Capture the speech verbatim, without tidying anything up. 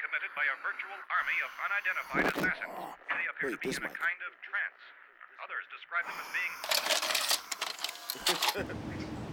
committed by a virtual army of unidentified assassins. They appear Wait, to be this in a mic. kind of trance. Others describe them as being...